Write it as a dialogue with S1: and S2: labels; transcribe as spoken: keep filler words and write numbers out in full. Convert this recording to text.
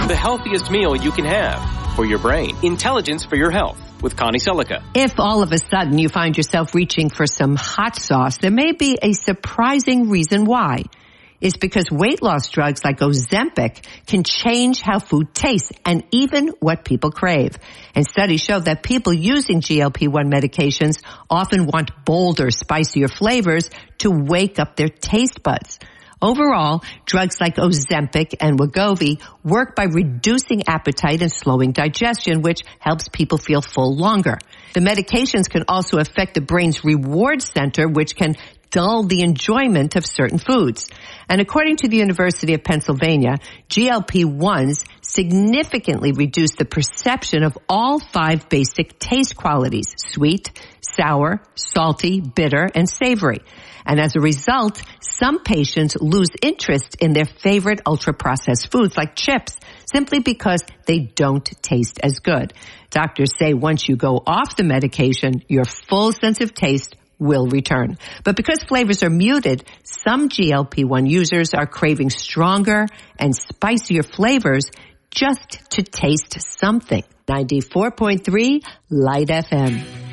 S1: The healthiest meal you can have for your brain. Intelligence for your health with Connie Selica.
S2: If all of a sudden you find yourself reaching for some hot sauce, there may be a surprising reason why. It's because weight loss drugs like Ozempic can change how food tastes and even what people crave. And studies show that people using G L P one medications often want bolder, spicier flavors to wake up their taste buds. Overall, drugs like Ozempic and Wegovy work by reducing appetite and slowing digestion, which helps people feel full longer. The medications can also affect the brain's reward center, which can dull the enjoyment of certain foods. And according to the University of Pennsylvania, G L P ones significantly reduce the perception of all five basic taste qualities: sweet, sour, salty, bitter, and savory. And as a result, some patients lose interest in their favorite ultra-processed foods like chips simply because they don't taste as good. Doctors say once you go off the medication, your full sense of taste will return. But because flavors are muted, some G L P one users are craving stronger and spicier flavors just to taste something. ninety-four point three Light F M.